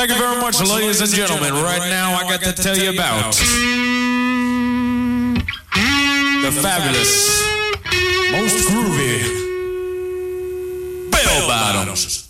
Thank you very much, ladies and gentlemen. Right now, I got to tell you about the fabulous, most groovy bell bottoms.